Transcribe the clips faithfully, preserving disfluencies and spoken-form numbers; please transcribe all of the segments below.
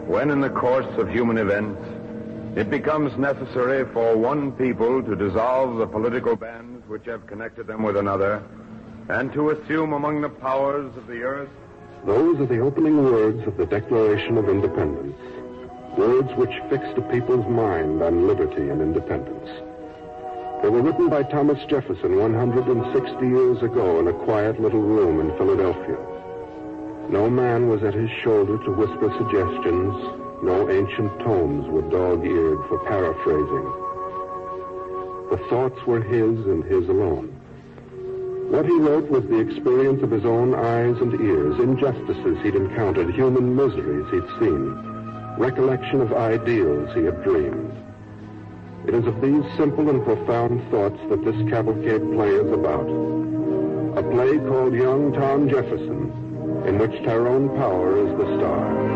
When in the course of human events, it becomes necessary for one people to dissolve the political bands which have connected them with another, and to assume among the powers of the earth. Those are the opening words of the Declaration of Independence, words which fixed a people's mind on liberty and independence. They were written by Thomas Jefferson one hundred sixty years ago in a quiet little room in Philadelphia. No man was at his shoulder to whisper suggestions. No ancient tomes were dog-eared for paraphrasing. The thoughts were his and his alone. What he wrote was the experience of his own eyes and ears, injustices he'd encountered, human miseries he'd seen, recollection of ideals he had dreamed. It is of these simple and profound thoughts that this cavalcade play is about. A play called Young Tom Jefferson, in which Tyrone Power is the star.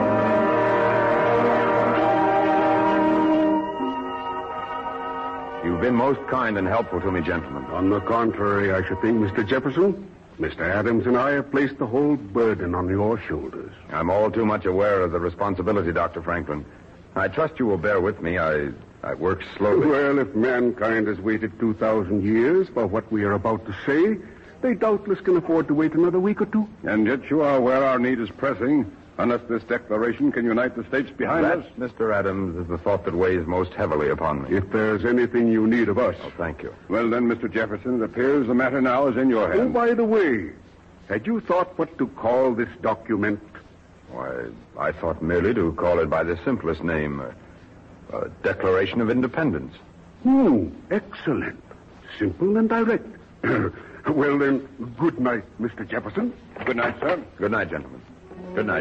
You've been most kind and helpful to me, gentlemen. On the contrary, I should think, Mister Jefferson. Mister Adams and I have placed the whole burden on your shoulders. I'm all too much aware of the responsibility, Doctor Franklin. I trust you will bear with me. I, I work slowly. Well, if mankind has waited two thousand years for what we are about to say, they doubtless can afford to wait another week or two. And yet you are aware our need is pressing, unless this declaration can unite the states behind that, us. Mister Adams, is the thought that weighs most heavily upon me. If there's anything you need of us. Oh, thank you. Well, then, Mister Jefferson, it appears the matter now is in your hands. Oh, by the way, had you thought what to call this document? Why, I thought merely to call it by the simplest name, uh, uh, Declaration of Independence. Hmm, excellent. Simple and direct. Well, then, good night, Mister Jefferson. Good night, sir. Good night, gentlemen. Good night.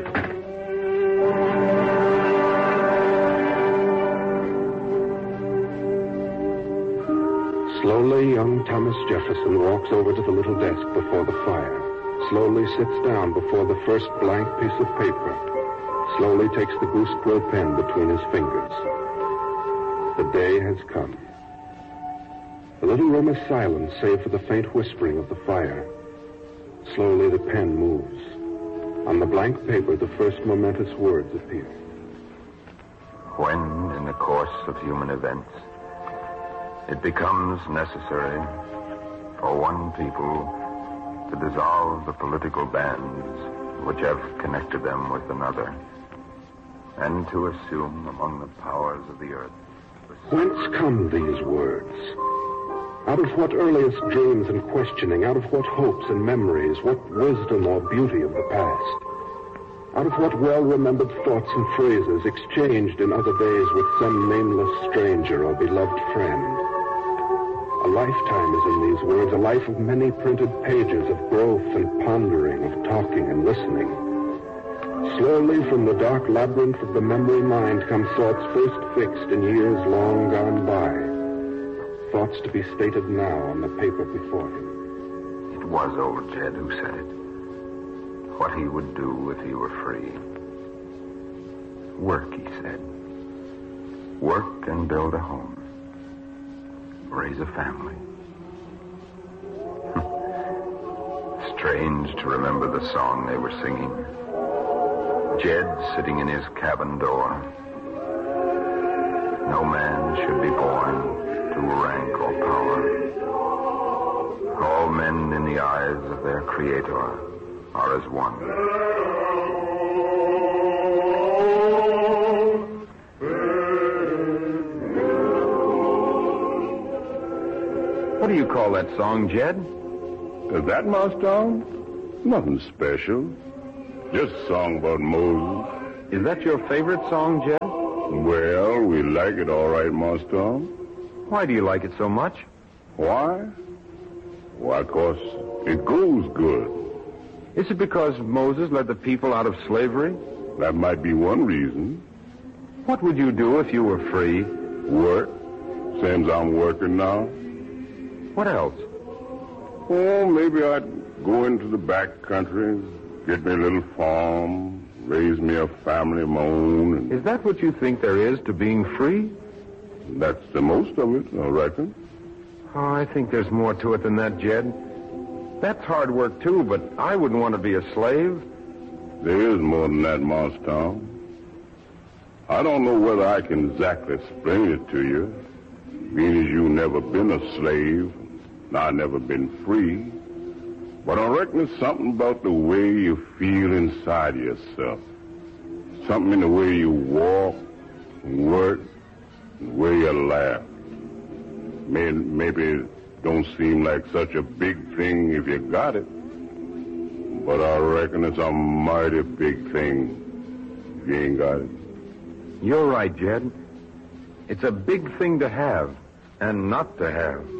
Slowly, young Thomas Jefferson walks over to the little desk before the fire. Slowly sits down before the first blank piece of paper. Slowly takes the goose quill pen between his fingers. The day has come. The little room is silent, save for the faint whispering of the fire. Slowly the pen moves. On the blank paper, the first momentous words appear. When, in the course of human events, it becomes necessary for one people to dissolve the political bands which have connected them with another, and to assume among the powers of the earth. Whence come these words? Out of what earliest dreams and questioning, out of what hopes and memories, what wisdom or beauty of the past? Out of what well-remembered thoughts and phrases exchanged in other days with some nameless stranger or beloved friend? A lifetime is in these words, a life of many printed pages of growth and pondering, of talking and listening. Slowly from the dark labyrinth of the memory mind come thoughts first fixed in years long gone by. Thoughts to be stated now on the paper before him. It was old Jed who said it. What he would do if he were free. Work, he said. Work and build a home. Raise a family. Strange to remember the song they were singing. Jed sitting in his cabin door. No man should be born to rank or power. All men in the eyes of their Creator are as one. What do you call that song, Jed? Is that my song? Nothing special. Just a song about Moses. Is that your favorite song, Jed? Well, we like it all right, Mustang. Why do you like it so much? Why? Why, 'cause it goes good. Is it because Moses led the people out of slavery? That might be one reason. What would you do if you were free? Work. Same as I'm working now. What else? Oh, maybe I'd go into the back country, get me a little farm, raise me a family of my own. And is that what you think there is to being free? That's the most of it, I reckon. Oh, I think there's more to it than that, Jed. That's hard work, too, but I wouldn't want to be a slave. There is more than that, Moss Tom. I don't know whether I can exactly explain it to you, being as you never been a slave, and I never been free. But I reckon it's something about the way you feel inside yourself. Something in the way you walk, and work, and the way you laugh. Maybe it don't seem like such a big thing if you got it. But I reckon it's a mighty big thing if you ain't got it. You're right, Jed. It's a big thing to have and not to have.